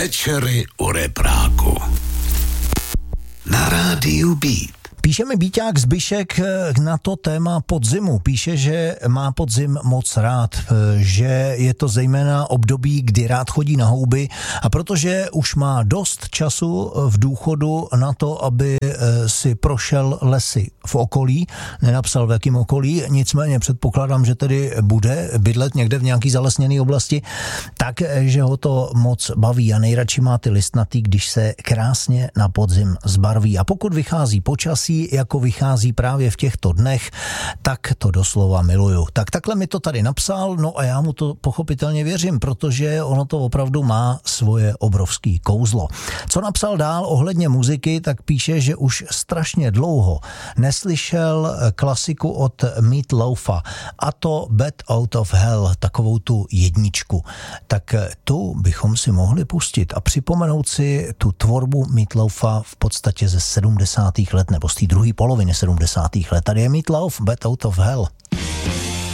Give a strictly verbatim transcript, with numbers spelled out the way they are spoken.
Večery u repráku. Na rádiu Beat. Píše mi Bíťák Zbyšek na to téma podzimu. Píše, že má podzim moc rád, že je to zejména období, kdy rád chodí na houby, a protože už má dost času v důchodu na to, aby si prošel lesy v okolí, nenapsal v jakém okolí, nicméně předpokládám, že tedy bude bydlet někde v nějaký zalesněné oblasti, takže ho to moc baví a nejradši má ty listnatý, když se krásně na podzim zbarví. A pokud vychází počasí, jako vychází právě v těchto dnech, tak to doslova miluju. Tak takhle mi to tady napsal, no a já mu to pochopitelně věřím, protože ono to opravdu má svoje obrovský kouzlo. Co napsal dál ohledně muziky, tak píše, že už strašně dlouho neslyšel klasiku od Meat Loafa, a to Bad Out of Hell, takovou tu jedničku. Tak tu bychom si mohli pustit a připomenout si tu tvorbu Meat Loafa v podstatě ze sedmdesátých let, nebo z té druhé poloviny sedmdesátých let. Tady je Meat Loaf, Bad Out of Hell.